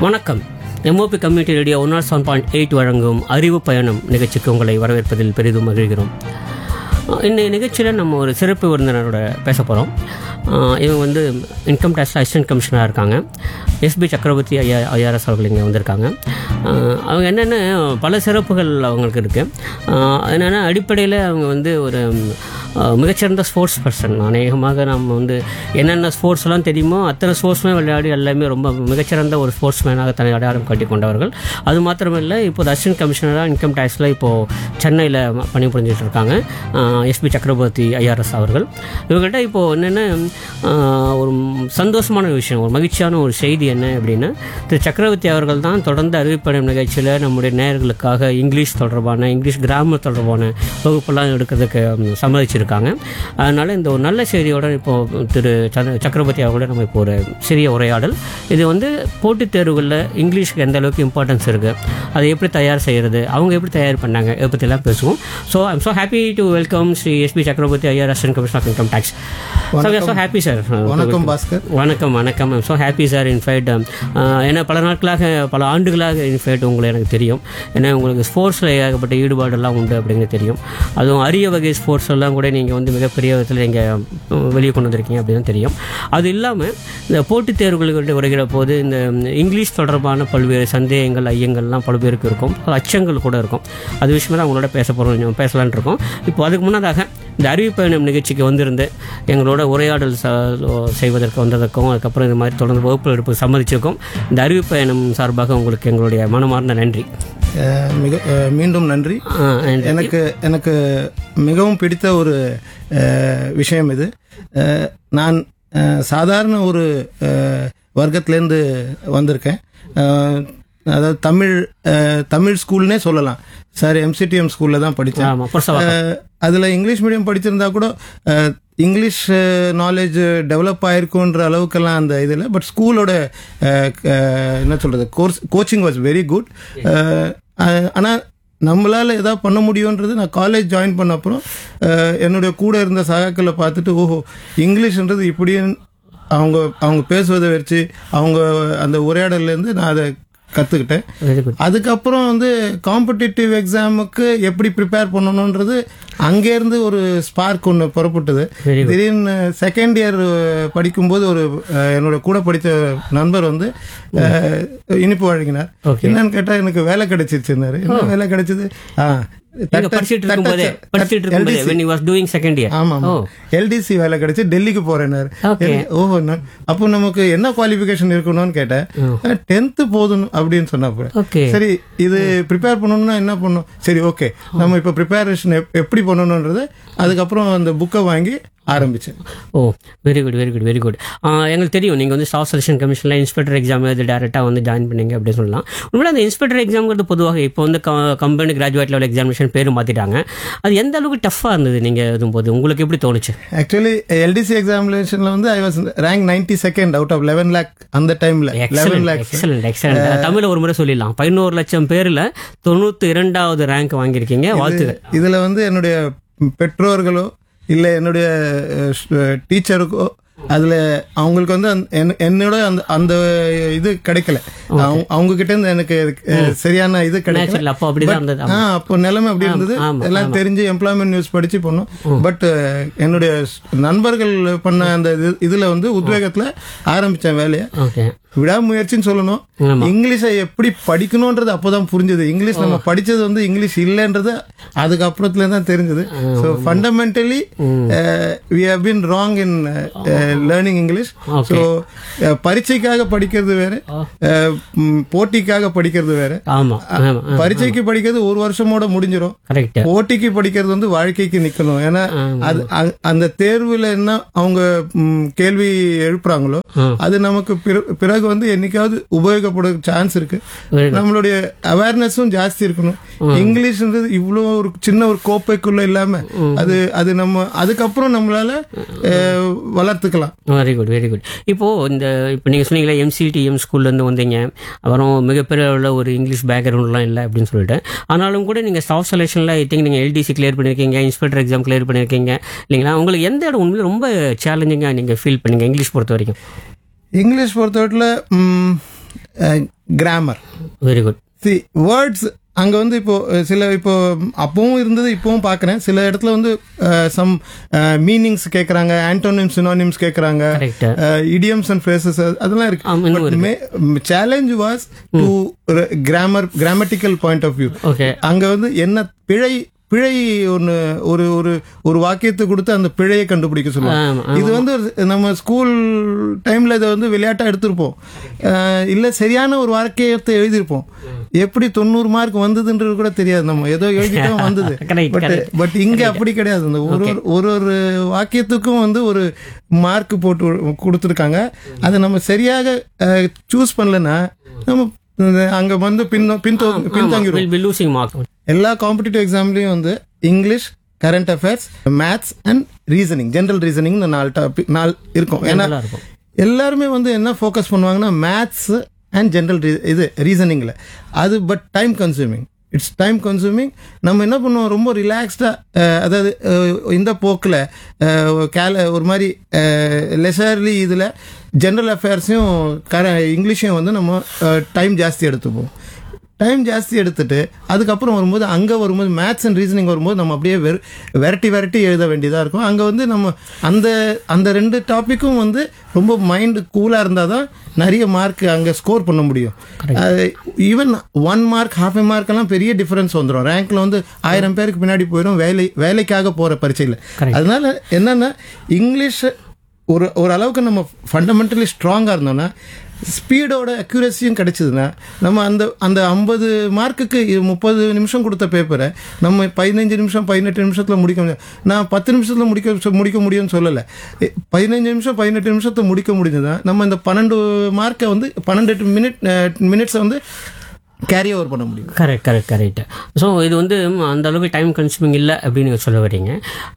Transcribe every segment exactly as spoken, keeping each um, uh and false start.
வணக்கம். MOP community radio one not seven point eight வழங்கும் அறிவு பயணம் நிகழ்ச்சிக்கு உங்களை வரவேற்பதில் பெரிதும் மகிழ்கிறோம். இந்த நிகழ்ச்சியில் நம்ம ஒரு சிறப்பு விருந்தினரோட பேச போகிறோம். இவங்க வந்து இன்கம் டேக்ஸ் அசிஸ்டன்ட் கமிஷனராக இருக்காங்க. எஸ்பி சக்கரவர்த்தி ஐயா ஐஆர்எஸ் அவர்கள் இங்கே வந்திருக்காங்க. அவங்க என்னென்ன பல சிறப்புகள் அவங்களுக்கு இருக்குது. என்னென்னா அடிப்படையில் அவங்க வந்து ஒரு மிகச்சிறந்த ஸ்போர்ட்ஸ் பர்சன். அநேகமாக நம்ம வந்து என்னென்ன ஸ்போர்ட்ஸ்லாம் தெரியுமோ அத்தனை ஸ்போர்ட்ஸுமே விளையாடி எல்லாமே ரொம்ப மிகச்சிறந்த ஒரு ஸ்போர்ட்ஸ் மேனாக தன்னை அடையாளம் காட்டி கொண்டவர்கள். அது மாத்திரமில்லை, இப்போது அசிஸ்டன்ட் கமிஷனராக இன்கம் டேக்ஸில் இப்போது சென்னையில் பணிபுரிஞ்சிட்டு இருக்காங்க எஸ்பி சக்கரவர்த்தி ஐஆர்எஸ் அவர்கள். இவங்கள்ட்ட இப்போது என்னென்ன ஒரு சந்தோஷமான விஷயம், ஒரு மகிழ்ச்சியான ஒரு செய்தி என்ன அப்படின்னா, திரு சக்கரவர்த்தி அவர்கள் தான் தொடர்ந்து அறிவிப்படும் நிகழ்ச்சியில் நம்முடைய நேயர்களுக்காக இங்கிலீஷ் தொடர்பான இங்கிலீஷ் கிராமர் தொடர்பான வகுப்பெல்லாம் எடுக்கிறதுக்கு சம்மதிச்சிருக்காங்க. அதனால் இந்த ஒரு நல்ல செய்தியோட இப்போது திரு சக்கரவர்த்தி அவர்களோட நம்ம இப்போ ஒரு சிறிய உரையாடல். இது வந்து போட்டித் தேர்வுகளில் இங்கிலீஷுக்கு எந்த அளவுக்கு இம்பார்ட்டன்ஸ் இருக்குது, அதை எப்படி தயார் செய்கிறது, அவங்க எப்படி தயார் பண்ணாங்க, இதை பற்றிலாம் பேசுவோம். So I'm so happy to welcome Sri SP சக்கரவர்த்தி IR assistant commissioner of income tax. So happy sir. வணக்கம் பாஸ்கர். வணக்கம் வணக்கம். I'm so happy sir. In fact ஏன்னா பல நாட்களாக பல ஆண்டுகளாக இன்ஃபேக்ட் உங்களை எனக்கு தெரியும். ஏன்னா உங்களுக்கு ஸ்போர்ட்ஸில் ஏகப்பட்ட ஈடுபாடெல்லாம் உண்டு அப்படிங்கிறது தெரியும். அதுவும் அரிய வகை ஸ்போர்ட்ஸ் எல்லாம் கூட நீங்கள் வந்து மிகப்பெரிய விதத்தில் நீங்கள் வெளியே கொண்டு வந்திருக்கீங்க அப்படின்னு தெரியும். அது இல்லாமல் இந்த போட்டித் தேர்வுகளுக்கு வருகிற போது இந்த இங்கிலீஷ் தொடர்பான பல்வேறு சந்தேகங்கள் ஐயங்கள்லாம் பல பேருக்கு இருக்கும், அச்சங்கள் கூட இருக்கும். அது விஷயமா தான் அவங்களோட பேச போகிறோம், பேசலான் இருக்கோம். இப்போ அதுக்கு முன்னதாக இந்த அறிவிப்பயணம் நிகழ்ச்சிக்கு வந்திருந்து எங்களோட உரையாடல் செய்வதற்கு வந்ததற்கும், அதுக்கப்புறம் இந்த மாதிரி தொடர்ந்து வகுப்பு எடுப்பு சம்மதிச்சிருக்கோம். இந்த அறிவிப்பயணம் சார்பாக உங்களுக்கு எங்களுடைய மனமார்ந்த நன்றி. மிக மீண்டும் நன்றி. எனக்கு எனக்கு மிகவும் பிடித்த ஒரு விஷயம் இது. நான் சாதாரண ஒரு வர்க்கத்திலேருந்து வந்திருக்கேன். அதாவது தமிழ் தமிழ் ஸ்கூல்னே சொல்லலாம் சார். எம்சிடிஎம் ஸ்கூலில் தான் படித்தேன். அதில் இங்கிலீஷ் மீடியம் படிச்சிருந்தா கூட இங்கிலீஷ் நாலேஜ் டெவலப் ஆயிருக்குன்ற அளவுக்கெல்லாம் அந்த இதில். பட் ஸ்கூலோட என்ன சொல்கிறது, course coaching was very good. ஆனால் நம்மளால் எதாவது பண்ண முடியுன்றது நான் காலேஜ் ஜாயின் பண்ண அப்புறம் என்னுடைய கூட இருந்த சகாக்களை பார்த்துட்டு, ஓஹோ இங்கிலீஷ்ன்றது இப்படின்னு அவங்க அவங்க பேசுவதை வச்சு அவங்க அந்த உரையாடலேருந்து நான் அதை கற்றுக்கிட்டேன். அதுக்கப்புறம் வந்து காம்படிட்டிவ் எக்ஸாமுக்கு எப்படி ப்ரிப்பேர் பண்ணணுன்றது அங்கேருந்து ஒரு ஸ்பார்க் ஒன்று புறப்பட்டது. திடீர்னு செகண்ட் இயர் படிக்கும்போது ஒரு என்னோட கூட படித்த நண்பர் வந்து இனிப்பு வழங்கினார். என்னன்னு கேட்டால் எனக்கு வேலை கிடைச்சிருச்சுன்னாரு. என்ன வேலை கிடைச்சது? ஆ எல்டிசி வேலை கிடைச்சு டெல்லிக்கு போறேன்னாரு. ஓஹோ, அப்போ நமக்கு என்ன குவாலிஃபிகேஷன் இருக்கணும்னு கேட்டேன். டென்த் போதும் அப்படின்னு சொன்னப்ப, சரி இது ப்ரிப்பேர் பண்ணணும்னா என்ன பண்ணணும், சரி ஓகே நம்ம இப்ப ப்ரிப்பரேஷன் எப்படி பண்ணணும்ன்றது அதுக்கப்புறம் அந்த புக்கை வாங்கி ஆரம்பிச்சேன். ஓ very good very good very good. எங்களுக்கு தெரியும் நீங்கள் வந்து ஸ்டாஃப் செலெக்ஷன் கமிஷனில் இன்ஸ்பெக்டர் எக்ஸாம் இது டேரெக்டாக வந்து ஜாயின் பண்ணீங்க அப்படின்னு சொல்லலாம். உண்மையில அந்த இன்ஸ்பெக்டர் எக்ஸாம்ங்கிறது பொதுவாக இப்போ வந்து கம்பெனி கிராஜுவேட் லெவல் எக்ஸாமினேஷன் பேர் மாற்றிட்டாங்க. அது எந்த அளவுக்கு டஃப்பாக இருந்தது நீங்கள் எழுதும்போது, உங்களுக்கு எப்படி தோணுச்சு? ஆக்சுவலி எல்டிசி எக்ஸாமினேஷன்ல வந்து I was rank ninety second out of eleven lakh அந்த டைம்ல. Excellent excellent. தமிழ் ஒரு முறை சொல்லிடலாம், பதினோரு லட்சம் பேரில் தொண்ணூற்றி இரண்டாவது ரேங்க் வாங்கியிருக்கீங்க, வாழ்த்துக்கள். இதில் வந்து என்னுடைய பெற்றோர்களோ இல்லை என்னுடைய டீச்சருக்கோ அதில் அவங்களுக்கு வந்து என்னோட அந்த அந்த இது கிடைக்கல. அவங்க கிட்ட இருந்து எனக்கு சரியான இது கிடைக்கல. அப்போ நிலைமை அப்படி இருந்தது. எல்லாம் தெரிஞ்சு எம்ப்ளாய்மெண்ட் நியூஸ் படிச்சு போனோம். பட் என்னுடைய நண்பர்கள் பண்ண அந்த இதுல வந்து உத்வேகத்துல ஆரம்பிச்சேன் வேலையை. விடாமுயற்சின்னு சொல்லணும். இங்கிலீஷை எப்படி படிக்கணும்ன்றது அப்போதான் புரிஞ்சது. இங்கிலீஷ் நம்ம படிச்சது வந்து இங்கிலீஷ் இல்லைன்றது அதுக்கப்புறத்துல தான் தெரிஞ்சது. So fundamentally we have been wrong in learning English. So பரீட்சைக்காக படிக்கிறது வேற, போட்டிக்காக படிக்கிறது வேற. பரீட்சைக்கு படிக்கிறது ஒரு வருஷமோட முடிஞ்சிடும். போட்டிக்கு படிக்கிறது வந்து வாழ்க்கைக்கு நிக்கணும். ஏன்னா அது அந்த தேர்வுல என்ன அவங்க கேள்வி எழுப்புறாங்களோ அது நமக்கு பிறகு வந்து என்னைக்காவது உபயோகப்பட சான்ஸ் இருக்கு. நம்மளுடைய அவேர்னஸும் ஜாஸ்தி இருக்கணும். இங்கிலீஷ்ன்றது இவ்வளோ ஒரு சின்ன ஒரு கோப்பைக்குள்ள இல்லாம அது அது நம்ம அதுக்கப்புறம் நம்மளால வளர்த்துக்கலாம். Very good very good. இப்போ இந்த இப்போ நீங்க சொன்னீங்களா எம்சிடிஎம் ஸ்கூல்ல இருந்து வந்தீங்க, அப்புறம் மிகப்பெரிய அளவில் ஒரு இங்கிலீஷ் பேக்ரவுண்ட்லாம் இல்லை அப்படின்னு சொல்லிட்டு, ஆனாலும் கூட நீங்க ஸ்டாஃப் செலெக்ஷன்ல ஐ திங்க் நீங்க எல்டிசி கிளியர் பண்ணிருக்கீங்க, இன்ஸ்பெக்டர் எக்ஸாம் கிளியர் பண்ணிருக்கீங்க இல்லைங்களா? உங்களுக்கு எந்த இடம் உண்மையில ரொம்ப சேலஞ்சிங்கா நீங்க ஃபீல் பண்ணீங்க இங்கிலீஷ் பொறுத்த வரைக்கும்? இங்கிலீஷ் பொறுத்தவரையில் grammar. Very good. C words அங்கே வந்து இப்போ சில இப்போ அப்பவும் இருந்தது இப்பவும் பார்க்குறேன் சில இடத்துல வந்து சம் மீனிங்ஸ் கேட்குறாங்க, ஆன்டோனிம்ஸ் சினோனிம்ஸ் கேட்குறாங்க, இடியம்ஸ் அண்ட் ஃப்ரேசஸ் அதெல்லாம் இருக்கு. Challenge was to grammar grammatical point of view. அங்கே வந்து என்ன பிழை பிழை ஒன்று ஒரு ஒரு ஒரு வாக்கியத்தை கொடுத்து அந்த பிழையை கண்டுபிடிக்க சொல்லுவாங்க. இது வந்து நம்ம ஸ்கூல் டைமில் இதை வந்து விளையாட்டாக எடுத்திருப்போம், இல்லை சரியான ஒரு வாக்கியத்தை எழுதியிருப்போம், எப்படி தொண்ணூறு மார்க் வந்ததுன்றது கூட தெரியாது, நம்ம ஏதோ எழுதிட்டோம் வந்தது. பட் பட் இங்கே அப்படி கிடையாது. அந்த ஒரு ஒரு ஒரு வாக்கியத்துக்கும் வந்து ஒரு மார்க் போட்டு கொடுத்துருக்காங்க. அதை நம்ம சரியாக சூஸ் பண்ணலன்னா நம்ம அங்க வந்து பின்தங்கிடும். எல்லா காம்படிட்டிவ் எக்ஸாம்லயும் வந்து English, current affairs, maths and reasoning, general reasoning நாலு டாபிக் நாலு இருக்கும். ஏன்னா எல்லாருமே வந்து என்ன ஃபோக்கஸ் பண்ணுவாங்கன்னா மேத்ஸ் அண்ட் ஜெனரல் இது ரீசனிங்ல அது. But time consuming, it's time consuming. நம்ம என்ன பண்ணுவோம், ரொம்ப ரிலாக்ஸ்டாக, அதாவது இந்த போக்கில் கேல ஒரு மாதிரி லெசர்லி இதில் ஜென்ரல் அஃபேர்ஸையும் கர இங்கிலீஷையும் வந்து நம்ம டைம் ஜாஸ்தி எடுத்துப்போம். டைம் ஜாஸ்தி எடுத்துட்டு அதுக்கப்புறம் வரும்போது அங்கே வரும்போது மேத்ஸ் அண்ட் ரீசனிங் வரும்போது நம்ம அப்படியே வெறு வெரைட்டி வெரைட்டி எழுத வேண்டியதாக இருக்கும். அங்கே வந்து நம்ம அந்த அந்த ரெண்டு டாப்பிக்கும் வந்து ரொம்ப மைண்டு கூலாக இருந்தால் தான் நிறைய மார்க் அங்கே ஸ்கோர் பண்ண முடியும். ஈவன் ஒன் மார்க் ஹாஃப் எ மார்க் எல்லாம் பெரிய டிஃபரன்ஸ் வந்துடும். ரேங்க்ல வந்து ஆயிரம் பேருக்கு பின்னாடி போயிடும் வேலை வேலைக்காக போகிற பரீட்சையில். அதனால என்னென்னா இங்கிலீஷ் ஒரு ஒரு அளவுக்கு நம்ம ஃபண்டமெண்டலி ஸ்ட்ராங்காக இருந்தோம்னா, ஸ்பீடோட அக்யூரஸியும் கிடைச்சதுன்னா, நம்ம அந்த அந்த ஐம்பது மார்க்குக்கு முப்பது நிமிஷம் கொடுத்த பேப்பரை நம்ம பதினஞ்சு நிமிஷம் பதினெட்டு நிமிஷத்தில் முடிக்க முடியும். நான் பத்து நிமிஷத்தில் முடிக்க முடிக்க முடியும்னு சொல்லலை, பதினஞ்சு நிமிஷம் பதினெட்டு நிமிஷத்தை முடிக்க முடிஞ்சதுன்னா நம்ம இந்த பன்னெண்டு மார்க்கை வந்து பன்னெண்டு மினிட் மினிட்ஸை வந்து கேரி ஓவர் பண்ண முடியும். Correct correct correct. ஸோ இது வந்து அந்த அளவுக்கு டைம் கன்சூமிங் இல்லை அப்படின்னு நீங்கள் சொல்ல வரீங்க.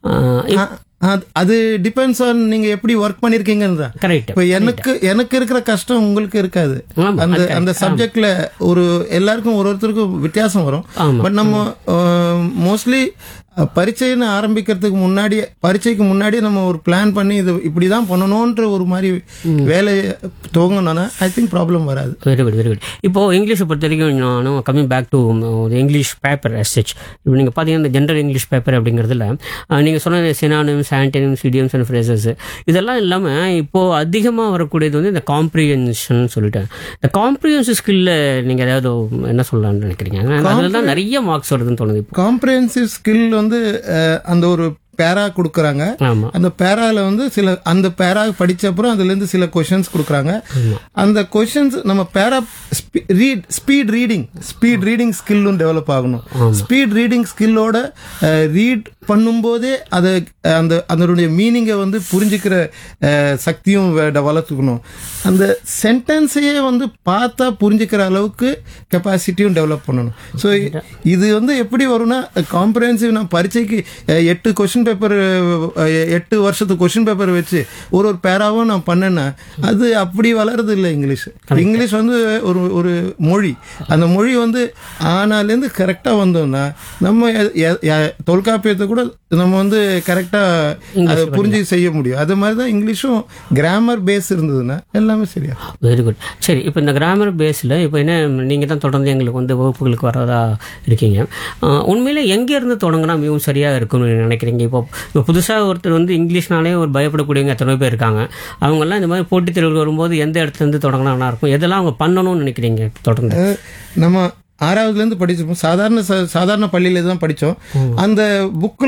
அது டிபெண்ட்ஸ் ஆன் நீங்க எப்படி ஒர்க் பண்ணிருக்கீங்கன்னு தான். கரெக்ட். இப்போ எனக்கு எனக்கு இருக்கிற கஷ்டம் உங்களுக்கு இருக்காது. அந்த அந்த சப்ஜெக்ட்ல ஒரு எல்லாருக்கும் ஒரு ஒருத்தருக்கும் வித்தியாசம் வரும். பட் நம்ம மோஸ்ட்லி பரீட்சைன்னு ஆரம்பிக்கிறதுக்கு முன்னாடி பரீட்சைக்கு முன்னாடி நம்ம ஒரு பிளான் பண்ணி இது இப்படிதான் பண்ணணும்ன்ற ஒரு மாதிரி வேலையை துவங்கணும்னா ஐ திங்க் ப்ராப்ளம் வராது. Very good very good. இப்போ இங்கிலீஷை பொறுத்த வரைக்கும் நானும் coming back to English paper S H. இப்போ நீங்கள் பார்த்தீங்கன்னா இந்த ஜென்ரல் இங்கிலீஷ் பேப்பர் அப்படிங்கிறதுல நீங்கள் சொன்ன synonyms, antonyms, idioms and phrases இதெல்லாம் இல்லாமல் இப்போது அதிகமாக வரக்கூடியது வந்து இந்த காம்ப்ரிஹென்ஷன் சொல்லிட்டேன். இந்த காம்ப்ரிஹென்சிவ் ஸ்கில்ல நீங்கள் ஏதாவது என்ன சொல்லலாம்னு நினைக்கிறீங்க? அதில் தான் நிறைய மார்க்ஸ் வருதுன்னு தோணுது. காம்ப்ரிஹென்சிவ் ஸ்கில் வந்து அந்த ஒரு பேரா கொடுக்குறாங்க. அந்த பேரால வந்து சில அந்த பேரா படிச்ச அப்புறம் அதுல இருந்து சில கொஸ்டின்ஸ் கொடுக்குறாங்க. அந்த கொஸ்டின்ஸ் நம்ம பேரா read speed reading speed reading ஸ்கில்லும் develop ஆகணும். ஸ்பீட் ரீடிங் ஸ்கில்லோட ரீட் பண்ணும்போதே அதை அந்த அதனுடைய மீனிங்கை வந்து புரிஞ்சுக்கிற சக்தியும் வளர்த்துக்கணும். அந்த சென்டென்ஸையே வந்து பார்த்தா புரிஞ்சுக்கிற அளவுக்கு கெப்பாசிட்டியும் டெவலப் பண்ணணும். ஸோ இது வந்து எப்படி வரும்னா காம்ப்ரிஹென்சிவ் நான் பரீட்சைக்கு எட்டு கொஸ்டின் பேப்பர் எட்டு வருஷத்துக்கு கொஸ்டின் பேப்பர் வச்சு ஒரு ஒரு பேராவும் நான் பண்ணேன்னா அது அப்படி வளருது இல்லை. இங்கிலீஷ் இங்கிலீஷ் வந்து ஒரு ஒரு மொழி. அந்த மொழி வந்து ஆனாலேருந்து கரெக்டாக வந்தோம்னா நம்ம தொல்காப்பியத்தை கூட நம்ம வந்து கரெக்டாக அதை புரிஞ்சு செய்ய முடியும். அது மாதிரி தான் இங்கிலீஷும் கிராமர் பேஸ் இருந்ததுன்னா எல்லாமே சரியா. Very good. சரி, இப்போ இந்த கிராமர் பேஸில் இப்போ என்ன நீங்கள் தான் தொடர்ந்து எங்களுக்கு வந்து வகுப்புகளுக்கு வரதா இருக்கீங்க. உண்மையிலே எங்கேருந்து தொடங்கினா மிகவும் சரியாக இருக்கும்னு நினைக்கிறீங்க? இப்போ இப்போ புதுசாக ஒருத்தர் வந்து இங்கிலீஷ்னாலே ஒரு பயப்படக்கூடியவங்க எத்தனை பேர் இருக்காங்க. அவங்கெல்லாம் இந்த மாதிரி போட்டித் தேர்வுகள் வரும்போது எந்த இடத்துலேருந்து தொடங்கினா நல்லா இருக்கும்? எதெல்லாம் அவங்க பண்ணணும்னு நினைக்கிறீங்க? தொடர்ந்து நம்ம ஆறாவதுலேருந்து படிச்சிருப்போம். சாதாரண சாதாரண பள்ளியில தான் படித்தோம். அந்த புக்கில்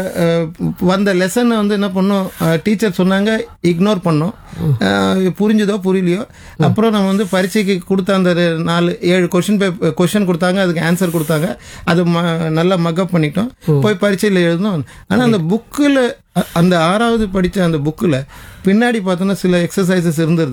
வந்த லெசனை வந்து என்ன பண்ணோம், டீச்சர் சொன்னாங்க, இக்னோர் பண்ணோம். புரிஞ்சுதோ புரியலையோ அப்புறம் நம்ம வந்து பரீட்சைக்கு கொடுத்த அந்த நாலு ஏழு கொஸ்டின் பேப்பர் கொஸ்டின் கொடுத்தாங்க, அதுக்கு ஆன்சர் கொடுத்தாங்க, அது நல்லா மக்கப் பண்ணிட்டோம், போய் பரீட்சையில் எழுதணும். ஆனால் அந்த புக்கில் அந்த ஆறாவது படித்த அந்த புக்கில் பின்னாடி பார்த்தோன்னா சில எக்ஸசைசஸ் இருந்தது.